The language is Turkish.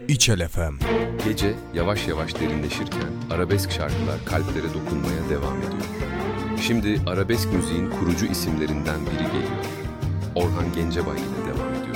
İçel FM. Gece yavaş yavaş derinleşirken arabesk şarkılar kalplere dokunmaya devam ediyor. Şimdi arabesk müziğin kurucu isimlerinden biri geliyor. Orhan Gencebay ile devam ediyor.